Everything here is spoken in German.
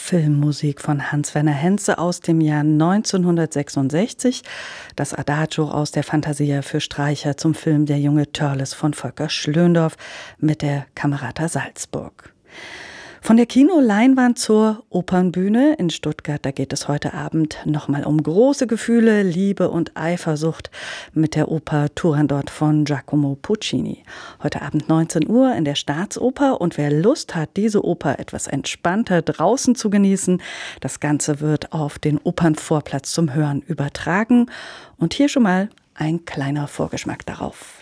Filmmusik von Hans-Werner Henze aus dem Jahr 1966. Das Adagio aus der Fantasia für Streicher zum Film Der junge Törles von Volker Schlöndorff mit der Camerata Salzburg. Von der Kinoleinwand zur Opernbühne in Stuttgart, da geht es heute Abend nochmal um große Gefühle, Liebe und Eifersucht mit der Oper Turandot von Giacomo Puccini. Heute Abend 19 Uhr in der Staatsoper, und wer Lust hat, diese Oper etwas entspannter draußen zu genießen, das Ganze wird auf den Opernvorplatz zum Hören übertragen. Und hier schon mal ein kleiner Vorgeschmack darauf.